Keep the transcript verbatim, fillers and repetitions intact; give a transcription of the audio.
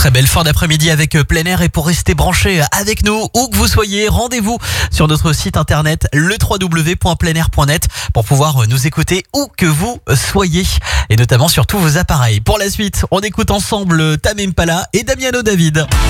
Très belle fin d'après-midi avec plein air, et pour rester branché avec nous, où que vous soyez, rendez-vous sur notre site internet le w w w point plein air point net pour pouvoir nous écouter où que vous soyez, et notamment sur tous vos appareils. Pour la suite, on écoute ensemble Tame Impala et Damiano David.